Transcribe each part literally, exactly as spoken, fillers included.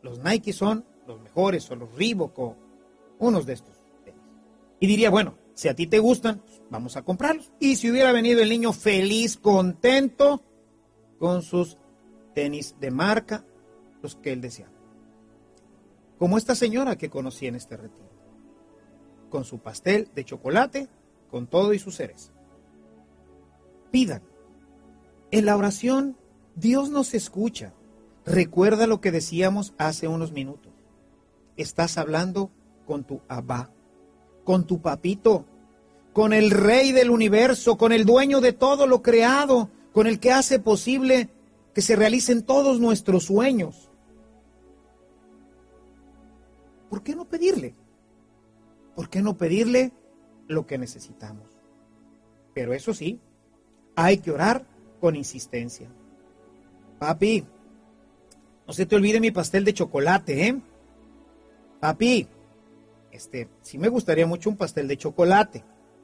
los Nike son los mejores, o los Reebok, o unos de estos tenis. Y diría, bueno, si a ti te gustan, pues vamos a comprarlos. Y si hubiera venido el niño feliz, contento, con sus tenis de marca, los que él deseaba. Como esta señora que conocí en este retiro, con su pastel de chocolate, con todo y su cereza. Pidan. En la oración, Dios nos escucha. Recuerda lo que decíamos hace unos minutos. Estás hablando con tu Abba, con tu papito, con el Rey del universo, con el dueño de todo lo creado, con el que hace posible que se realicen todos nuestros sueños. ¿Por qué no pedirle? ¿Por qué no pedirle lo que necesitamos? Pero eso sí, hay que orar con insistencia. Papi, no se te olvide mi pastel de chocolate, ¿eh? Papi, este, sí me gustaría mucho un pastel de chocolate.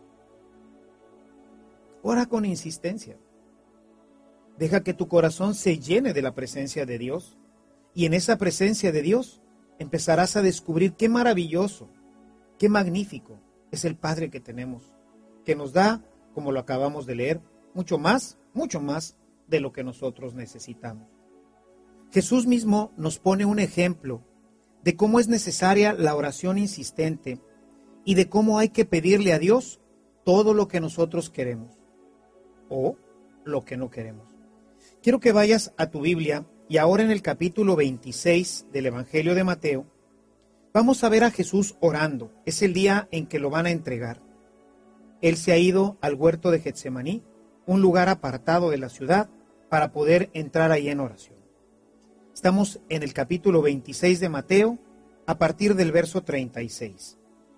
Ora con insistencia. Deja que tu corazón se llene de la presencia de Dios. Y en esa presencia de Dios empezarás a descubrir qué maravilloso, qué magnífico es el Padre que tenemos, que nos da, como lo acabamos de leer, mucho más, mucho más de lo que nosotros necesitamos. Jesús mismo nos pone un ejemplo de cómo es necesaria la oración insistente y de cómo hay que pedirle a Dios todo lo que nosotros queremos o lo que no queremos. Quiero que vayas a tu Biblia y ahora en el capítulo veintiséis del Evangelio de Mateo vamos a ver a Jesús orando. Es el día en que lo van a entregar. Él se ha ido al huerto de Getsemaní, un lugar apartado de la ciudad, para poder entrar ahí en oración. Estamos en el capítulo veintiséis de Mateo, a partir del verso treinta y seis.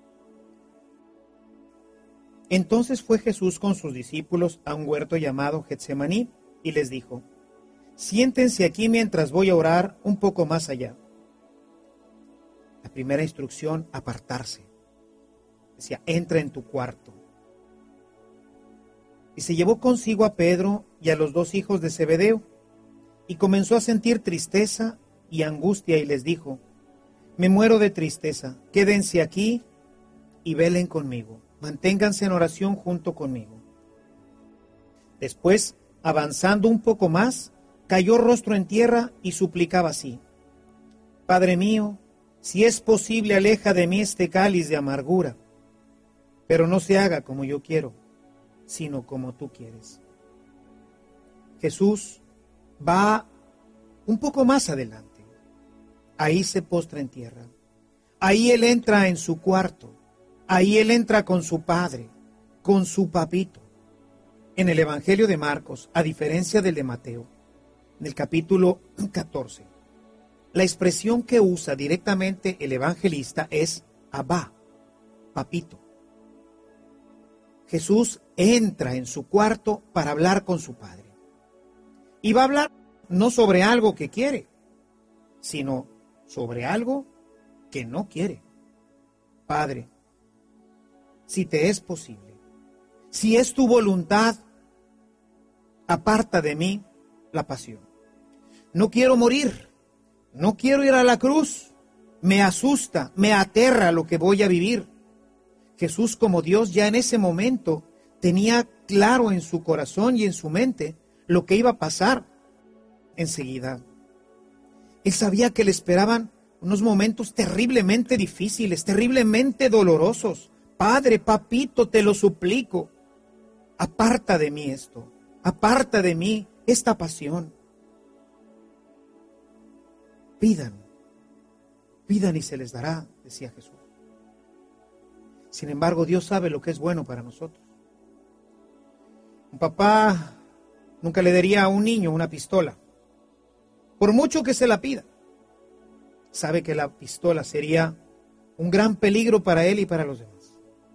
Entonces fue Jesús con sus discípulos a un huerto llamado Getsemaní y les dijo: siéntense aquí mientras voy a orar un poco más allá. La primera instrucción, apartarse. Decía, entra en tu cuarto. Y se llevó consigo a Pedro y a los dos hijos de Zebedeo, y comenzó a sentir tristeza y angustia, y les dijo: me muero de tristeza, quédense aquí y velen conmigo, manténganse en oración junto conmigo. Después, avanzando un poco más, cayó rostro en tierra y suplicaba así: Padre mío, si es posible, aleja de mí este cáliz de amargura, pero no se haga como yo quiero, sino como tú quieres. Jesús va un poco más adelante. Ahí se postra en tierra. Ahí Él entra en su cuarto. Ahí Él entra con su Padre, con su papito. En el Evangelio de Marcos, a diferencia del de Mateo, en el capítulo catorce, la expresión que usa directamente el evangelista es Abba, papito. Jesús entra en su cuarto para hablar con su Padre. Y va a hablar no sobre algo que quiere, sino sobre algo que no quiere. Padre, si te es posible, si es tu voluntad, aparta de mí la pasión. No quiero morir, no quiero ir a la cruz, me asusta, me aterra lo que voy a vivir. Jesús, como Dios, ya en ese momento tenía claro en su corazón y en su mente lo que iba a pasar enseguida. Él sabía que le esperaban unos momentos terriblemente difíciles, terriblemente dolorosos. Padre, papito, te lo suplico, aparta de mí esto, aparta de mí esta pasión. Pidan, pidan y se les dará, decía Jesús. Sin embargo, Dios sabe lo que es bueno para nosotros. Un papá nunca le daría a un niño una pistola, por mucho que se la pida. Sabe que la pistola sería un gran peligro para él y para los demás.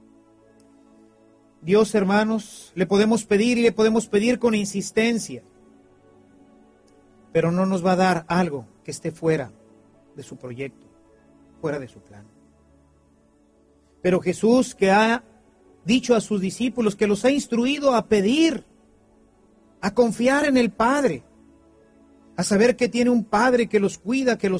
Dios, hermanos, le podemos pedir y le podemos pedir con insistencia, pero no nos va a dar algo que esté fuera de su proyecto, fuera de su plan. Pero Jesús, que ha dicho a sus discípulos, que los ha instruido a pedir, a confiar en el Padre, a saber que tiene un Padre que los cuida, que los